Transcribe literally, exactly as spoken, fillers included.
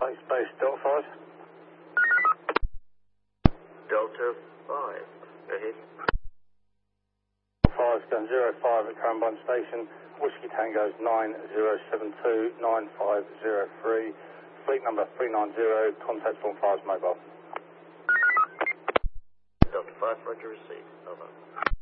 Base base Delta five. Delta five. Go ahead. five gun zero five at Currumbine Station. Whiskey Tango's nine zero seven two nine five zero three. Fleet number three nine zero. Contact Storm Fire's mobile. Delta five, roger, receive. Over.